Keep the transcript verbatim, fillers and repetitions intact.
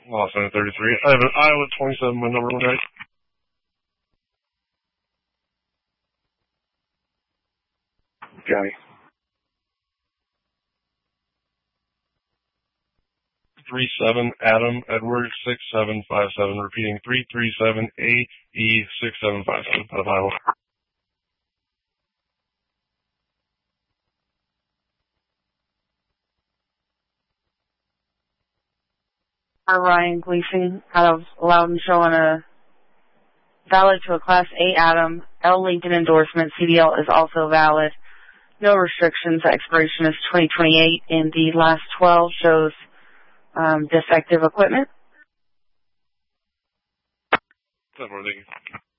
Los Angeles thirty-three. I have an Iowa twenty-seven, my number one right. Johnny. Three seven Adam Edward six seven five seven. Repeating three three seven A E six seven five seven out of Iowa. Ryan Gleason out of Loudon showing a valid to a Class A Adam. L Lincoln endorsement. C D L is also valid. No restrictions. Expiration is twenty twenty-eight, and the last twelve shows um, defective equipment. That's what I think.